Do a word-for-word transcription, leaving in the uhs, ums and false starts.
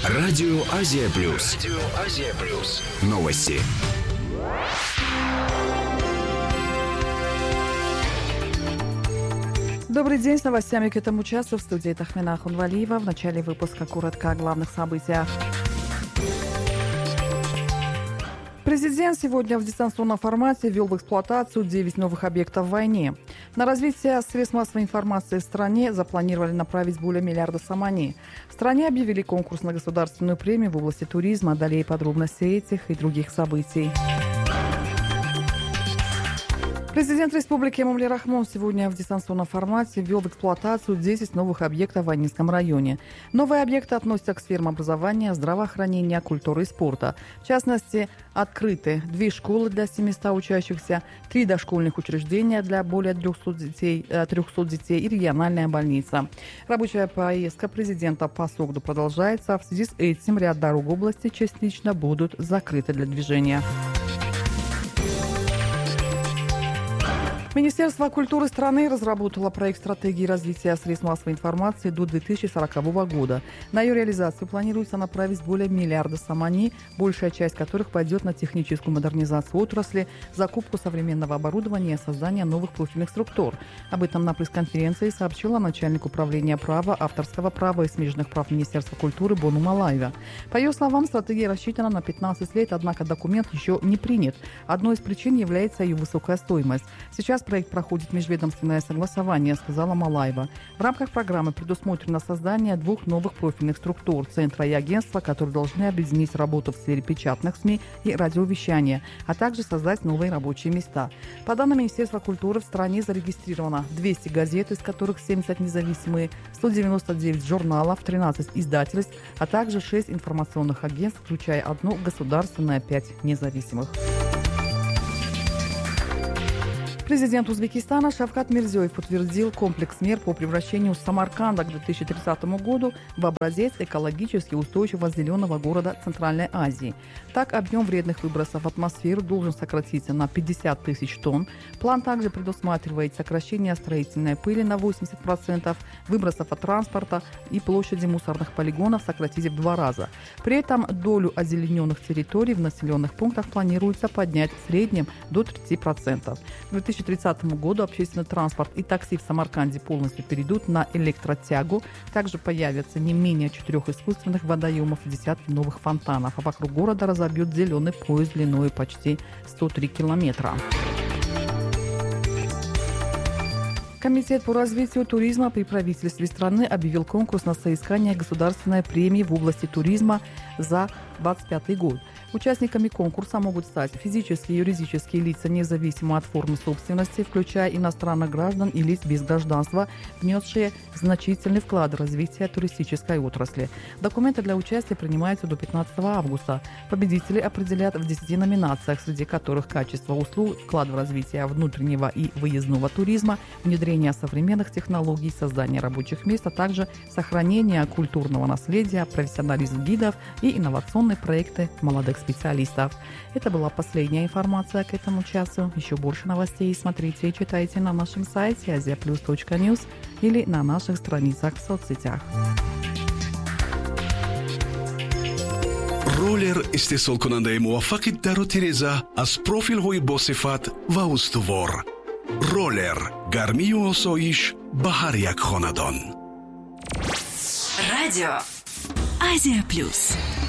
Радио Азия Плюс. Радио Азия Плюс. Новости. Добрый день, с новостями к этому часу в студии Тахмина Хунвалиева. В начале выпуска коротко о главных событиях. Президент сегодня в дистанционном формате ввел в эксплуатацию девять новых объектов в войне. На развитие средств массовой информации в стране запланировали направить более миллиарда сомани. В стране объявили конкурс на государственную премию в области туризма. Далее подробности этих и других событий. Президент Республики Эмомали Рахмон сегодня в дистанционном формате ввел в эксплуатацию десять новых объектов в Войнинском районе. Новые объекты относятся к сферам образования, здравоохранения, культуры и спорта. В частности, открыты две школы для семисот учащихся, три дошкольных учреждения для более трехсот детей, трехсот детей и региональная больница. Рабочая поездка президента по Согду продолжается. В связи с этим ряд дорог области частично будут закрыты для движения. Министерство культуры страны разработало проект стратегии развития средств массовой информации до две тысячи сорокового года. На ее реализацию планируется направить более миллиарда сомани, большая часть которых пойдет на техническую модернизацию отрасли, закупку современного оборудования и создание новых профильных структур. Об этом на пресс-конференции сообщила начальник управления права, авторского права и смежных прав Министерства культуры Бону Малаева. По ее словам, стратегия рассчитана на пятнадцать лет, однако документ еще не принят. Одной из причин является ее высокая стоимость. Сейчас проект проходит межведомственное согласование, сказала Малаева. В рамках программы предусмотрено создание двух новых профильных структур – центра и агентства, которые должны объединить работу в сфере печатных СМИ и радиовещания, а также создать новые рабочие места. По данным Министерства культуры, в стране зарегистрировано двести газет, из которых семьдесят независимые, сто девяносто девять журналов, тринадцать издательств, а также шесть информационных агентств, включая одно государственное, пять независимых. Президент Узбекистана Шавкат Мирзиёев утвердил комплекс мер по превращению Самарканда к две тысячи тридцатому году в образец экологически устойчивого зеленого города Центральной Азии. Так, объем вредных выбросов в атмосферу должен сократиться на пятьдесят тысяч тонн. План также предусматривает сокращение строительной пыли на восемьдесят процентов, выбросов от транспорта и площади мусорных полигонов сократить в два раза. При этом долю озелененных территорий в населенных пунктах планируется поднять в среднем до тридцати процентов. К две тысячи тридцатому году общественный транспорт и такси в Самарканде полностью перейдут на электротягу. Также появятся не менее четырех искусственных водоемов и десятки новых фонтанов. А вокруг города разобьют зеленый пояс длиной почти сто три километра. Комитет по развитию туризма при правительстве страны объявил конкурс на соискание государственной премии в области туризма за двадцать пятый год. Участниками конкурса могут стать физические и юридические лица, независимо от формы собственности, включая иностранных граждан и лиц без гражданства, внесшие значительный вклад в развитие туристической отрасли. Документы для участия принимаются до пятнадцатого августа. Победители определят в десяти номинациях, среди которых качество услуг, вклад в развитие внутреннего и выездного туризма, внедрение современных технологий, создание рабочих мест, а также сохранение культурного наследия, профессионализм гидов и инновационные проекты молодых специалистов. Это была последняя информация к этому часу. Еще больше новостей смотрите и читайте на нашем сайте азия плюс точка ньюс или на наших страницах в соцсетях. ролер истисолкунандаи муваффақи дару тиреза аз профилҳои босифат ва устувор. ролер гармию осоиш ба ҳар як хонадон. Радио Азия Плюс.